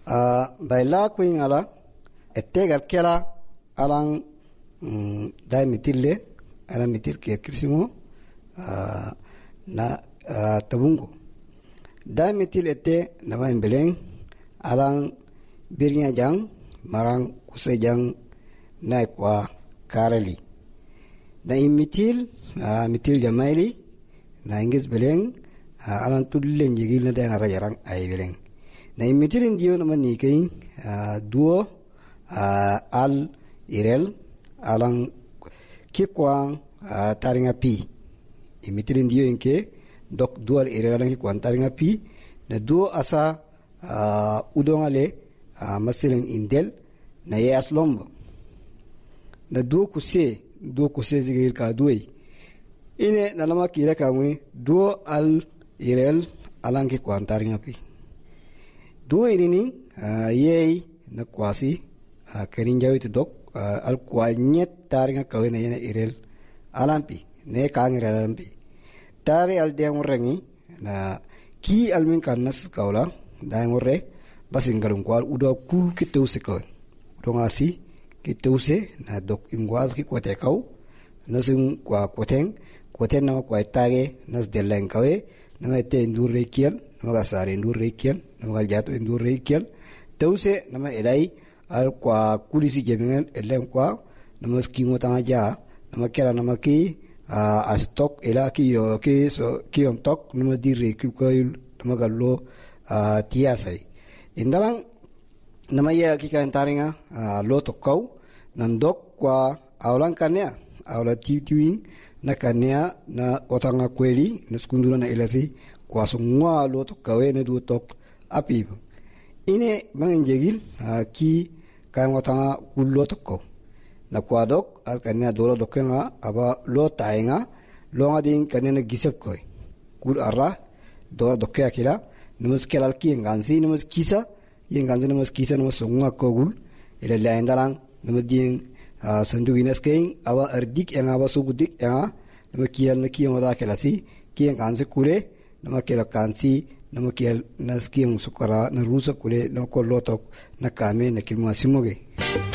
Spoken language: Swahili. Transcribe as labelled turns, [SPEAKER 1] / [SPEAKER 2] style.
[SPEAKER 1] baila kuin ala ettegal kela alang dai mitille ala mitil ke krisimo na tabungo dai mitil ette nama beleng alang birnya jang marang kuse jang na kwa karali na imitil mitil jamaili na ingis beleng alang tulle njigil na dai rajarang ay beleng na imitil indio nama nikai duo al irel alang kikwang taringa pi imitil indio inke dok dual irel alang kikwang taringa pi na duo asa udongale masileng indel na yas lombo na duo kuse zigir ka duoi ine nalama kira kamwe duo al irel alang kikwang taringa pi duo ini yei na kwasi kerinjawi tu dok al kwanyet taringa kawe na yena irel alampi ne kang irel alampi tari al dia ngorengi na ki almin kanas kaula da ngore basingalung kwal udo kul kituse kawe dongasi kituse na dok ingwaz ki kwate kaw nasing kwa kwateng na kwa tage nas deleng kawe na te ndure kiel na gasare ndure kiel na galjato ndure kiel tause na elai al kwa kulisi jemen elen kwa na maskimo tamaja na kera na maki astok ela ki yo ki so ki on tok na dire ki ko na gallo tiasai indalang na maya ki kan taringa lo tokkau nandok kwa awlan kanya awla tiwing na kanya na otanga kweli na skundula na elasi kwa so ngwa lo tokkawe na du tok api ine mangenjegil ki kan watanga kullo tokko na kwadok al kanya dolo dokenga aba lo tainga lo ngading kanya gisep koy kul arra do dokke akila numus kelal ki ngansi numus kisa yengansi numus kisa numus songa kogul ila laindalang numus ding sanduginas keng aba ardik yang aba sugudik yang numus kial na kiyang wada kelasi kiyang kansi kule numus kelal kansi nama kial nas kiyang sukara na rusa kule na ko lotok na kame na kilma simoge